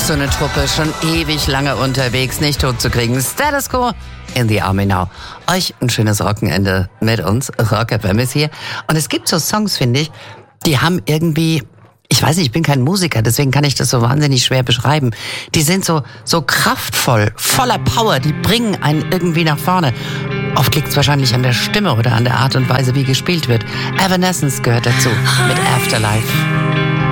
so eine Truppe, schon ewig lange unterwegs, nicht tot zu kriegen. Status Quo in the Army Now. Euch ein schönes Wochenende mit uns. Rocker Bam ist hier. Und es gibt so Songs, finde ich, die haben irgendwie, ich weiß nicht, ich bin kein Musiker, deswegen kann ich das so wahnsinnig schwer beschreiben. Die sind so kraftvoll, voller Power, die bringen einen irgendwie nach vorne. Oft liegt es wahrscheinlich an der Stimme oder an der Art und Weise, wie gespielt wird. Evanescence gehört dazu mit Afterlife.